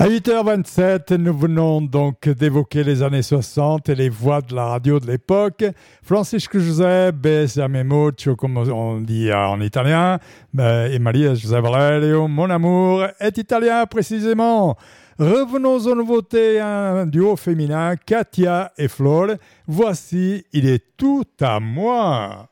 8h27, nous venons donc d'évoquer les années 60 et les voix de la radio de l'époque. Francisco José, besame mucho, comme on dit en italien, et Maria José Valerio, mon amour, est italien précisément. Revenons aux nouveautés, un duo féminin, Katia et Flor. Voici Il est tout à moi.